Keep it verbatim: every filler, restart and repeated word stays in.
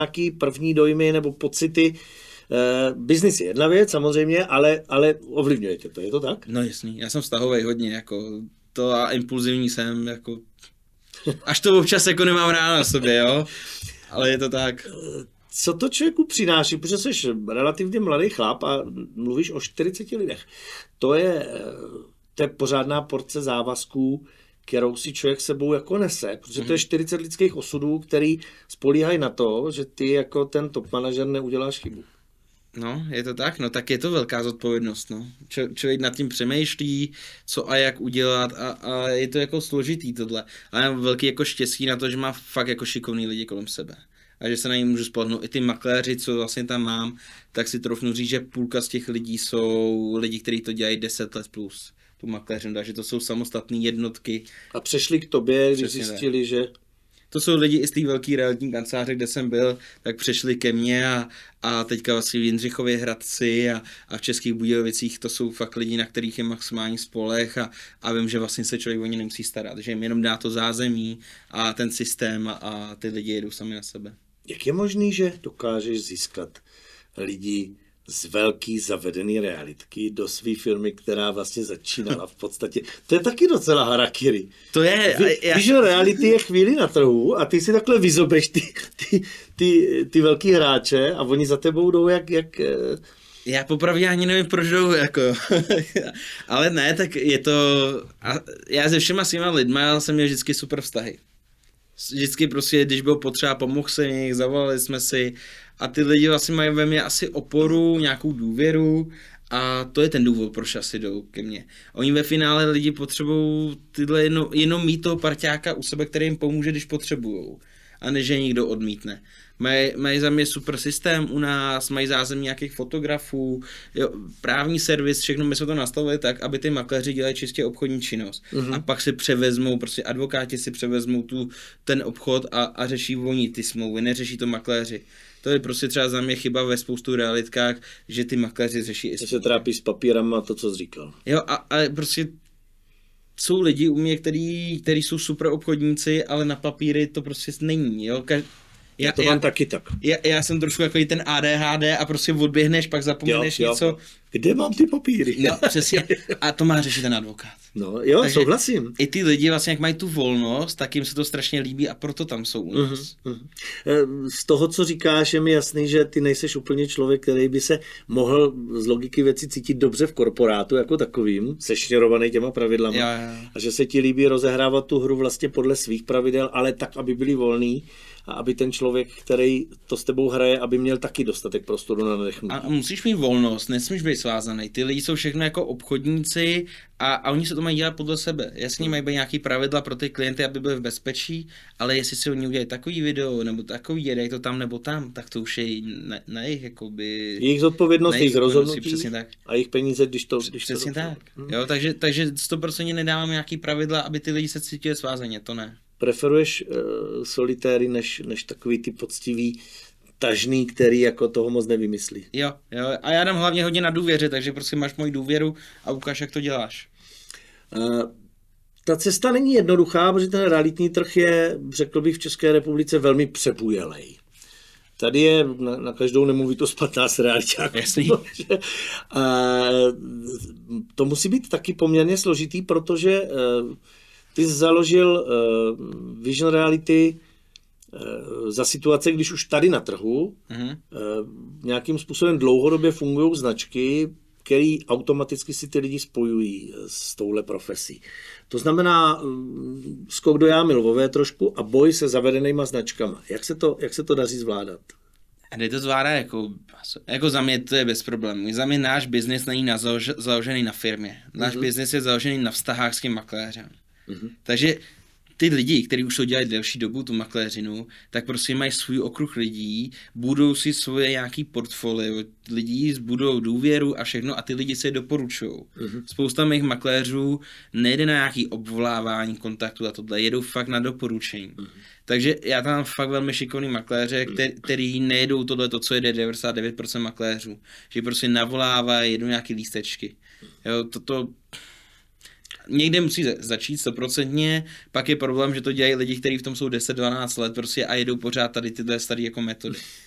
nějaký první dojmy nebo pocity. Uh, biznis je jedna věc samozřejmě, ale, ale ovlivňuje tě to, je to tak? No jasný, já jsem vztahový hodně, jako to a impulzivní jsem, jako až to občas jako nemám ráno na sobě, jo, ale je to tak. Co to člověku přináší, protože jsi relativně mladý chlap a mluvíš o čtyřiceti lidech. To je, to je pořádná porce závazků, kterou si člověk sebou jako nese, protože to je čtyřicet lidských osudů, který spolíhají na to, že ty jako ten top manažer neuděláš chybu. No, je to tak, no tak je to velká zodpovědnost, no. Č- člověk nad tím přemýšlí, co a jak udělat a, a je to jako složitý tohle. Ale mám velký jako štěstí na to, že má fakt jako šikovný lidi kolem sebe. A že se na ně můžu spolehnout. I ty makléři, co vlastně tam mám, tak si troufnu říct, že půlka z těch lidí jsou lidi, kteří to dělají deset let plus. Tu makléřinu, takže to jsou samostatné jednotky. A přešli k tobě, když Přesně zjistili, tak. že... To jsou lidi i z té velké realitní kanceláře, kde jsem byl, tak přešli ke mně a, a teďka vlastně v Jindřichově Hradci a, a v Českých Budějovicích to jsou fakt lidi, na kterých je maximální spoleh a, a vím, že vlastně se člověk o ně nemusí starat, že jim jenom dá to zázemí a ten systém a, a ty lidi jedou sami na sebe. Jak je možný, že dokážeš získat lidi z velký zavedený realitky do své firmy, která vlastně začínala v podstatě. To je taky docela harakiri. To je... Vy, já... Víš, že reality je chvíli na trhu a ty si takhle vyzobeš ty, ty, ty, ty velký hráče a oni za tebou jdou jak... jak Já popravdě ani nevím, proč jdou, jako, ale ne, tak je to, a já se všema svýma lidma jsem měl vždycky super vztahy. Vždycky prostě, když byl potřeba, pomohl se mi, zavolali jsme si a ty lidi vlastně mají ve mně asi oporu, nějakou důvěru a to je ten důvod, proč asi jdou ke mně. Oni ve finále lidi potřebují tyhle jenom, jenom mít toho parťáka u sebe, který jim pomůže, když potřebujou. A než je někdo odmítne. Mají, mají za mě super systém u nás, mají zázemí nějakých fotografů, jo, právní servis, všechno my jsme to nastavili tak, aby ty makléři dělají čistě obchodní činnost. Mm-hmm. A pak si převezmou, prostě advokáti si převezmou tu, ten obchod a, a řeší oni ty smlouvy, neřeší to makléři. To je prostě třeba za mě chyba ve spoustu realitkách, že ty makléři řeší i se trápí s papírama, to, co jsi říkal. Jo, a, a prostě jsou lidi u mě, který, který jsou super obchodníci, ale na papíry to prostě není, jo. Kaž... Já, já to mám já, taky tak. Já, já jsem trošku jako ten A D H D a prostě odběhneš, pak zapomeneš jo, jo. něco. Kde mám ty papíry? No, přesně. A to má řešit ten advokát. No, jo, takže souhlasím. I ty lidi vlastně, jak mají tu volnost, tak jim se to strašně líbí a proto tam jsou u nás. Uh-huh, uh-huh. Z toho, co říkáš, je mi jasný, že ty nejseš úplně člověk, který by se mohl z logiky věci cítit dobře v korporátu jako takovým, sešněrovaný těma pravidlama. Jo, jo. A že se ti líbí rozehrávat tu hru vlastně podle svých pravidel, ale tak, aby byli volný a aby ten člověk, který to s tebou hraje, aby měl taky dostatek prostoru na nadechnutí. A musíš mít volnost, nesmíš být svázaný. Ty lidi jsou všechno jako obchodníci a, a oni se to mají dělat podle sebe. Jasně mají být nějaký pravidla pro ty klienty, aby byli v bezpečí, ale jestli si oni udělají takový video nebo takový, jedají to tam nebo tam, tak to už je na, na jejich jakoby... Jejich zodpovědnost, jejich rozhodnutí přesně tak. A jejich peníze, když to... Když přesně to tak. Hmm. Jo, takže, takže sto procent nedáváme nějaký pravidla, aby ty lidi se cítili svázaně, to ne. Preferuješ uh, solitéry než, než takový ty poctivý tažný, který jako toho moc nevymyslí. Jo, jo, a já dám hlavně hodně na důvěře, takže prostě máš moji důvěru a ukáž, jak to děláš. Uh, ta cesta není jednoduchá, protože ten realitní trh je, řekl bych, v České republice velmi přebujelej. Tady je na, na každou nemovitost patnáct realitáků. Jasný. Uh, to musí být taky poměrně složitý, protože uh, ty jsi založil uh, Vision Reality uh, za situace, když už tady na trhu uh-huh. uh, nějakým způsobem dlouhodobě fungují značky, které automaticky si ty lidi spojují s touhle profesí. To znamená uh, skok do jámy lvové trošku a boj se zavedenýma značkama. Jak se to, jak se to daří zvládat? A jde to zvládá jako, jako za mě to je bez problémů. Za mě náš biznis není na založ, založený na firmě. Náš uh-huh. biznis je založený na vztahách s tím makléřem. Uh-huh. Takže ty lidi, kteří už to dělají delší dobu, tu makléřinu, tak prostě mají svůj okruh lidí, budou si svoje nějaký portfolio lidí, budou důvěru a všechno a ty lidi se je doporučují. Uh-huh. Spousta mých makléřů nejde na nějaký obvolávání kontaktu a tohle, jedou fakt na doporučení. Uh-huh. Takže já tam mám fakt velmi šikovný makléře, který, který nejedou tohle, to, co jede devadesát devět procent makléřů. Že prostě navolávají, jedou nějaký lístečky. Jo, toto... někde musí začít stoprocentně, pak je problém, že to dělají lidi, kteří v tom jsou deset dvanáct let prostě a jedou pořád tady tyhle staré jako metody.